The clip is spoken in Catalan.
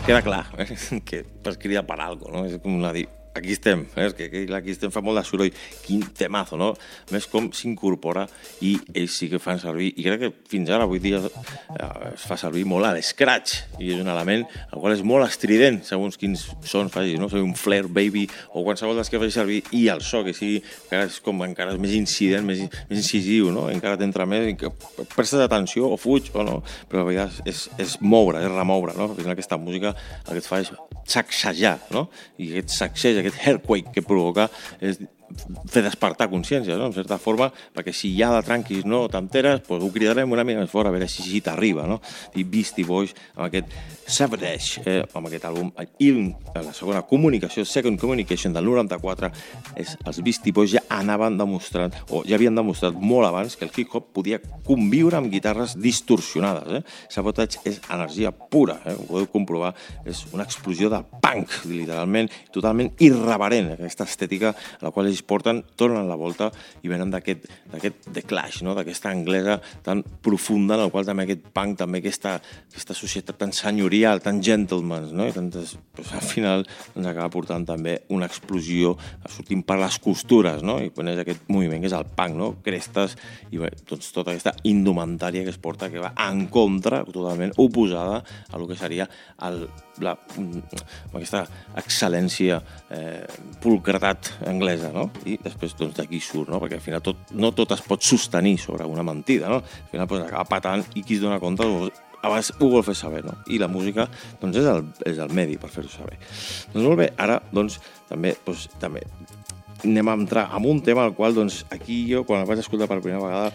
queda clar que per cridar per algo, no? És com una dir, aquí estem, que aquí estem, fa molt de soroll, quin temazo, no? A més, com s'incorpora i ells sí que fan servir, i crec que fins ara, avui dia, es fa servir molt a l'escratch, i és un element el qual és molt estrident, segons quins sons faci, no? Sigui un flare, baby, o qualsevol dels que faci servir, i el so, que sigui, encara és més incident, més incisiu, no? Encara t'entra més, que prestes atenció, o fuig, o no, però a vegades és moure, és remoure, no? Perquè aquesta música el que et fa és sacsejar, no? I aquest sacseig, aquest earthquake que provoca és fer despertar consciència, no? En certa forma, perquè si ja de tranquis no t'enteres, doncs ho cridarem una mica més fort, a veure si t'arriba, no? I Beastie Boys, amb aquest Savage, amb aquest àlbum, la segona comunicació, Second Communication del 94, els Beastie Boys ja anaven demostrant, o ja havien demostrat molt abans que el hip-hop podia conviure amb guitarres distorsionades. Sabotage és energia pura, ho podeu comprovar, és una explosió de punk, literalment, totalment irreverent, aquesta estètica a la qual ells porten, tornen la volta i venen d'aquest The Clash, no? D'aquesta anglesa tan profunda en la qual també aquest punk, també aquesta societat tan senyorial, tan gentleman, no? I tantes, doncs, al final ens acaba portant també una explosió sortint per les costures, no? I quan és aquest moviment que és el punk, no? Crestes i bé, doncs, tota aquesta indumentària que es porta, que va en contra, totalment oposada a lo que seria aquesta excel·lència pulcretat anglesa, no? I després d'aquí surt, no? Perquè al final no tot es pot sostenir sobre una mentida, no? Al final acaba patant i qui es dona compte abans ho vol fer saber, no? I la música és el medi per fer-ho saber. Doncs molt bé, ara també anem a entrar en un tema al qual aquí jo, quan el vaig escoltar per primera vegada,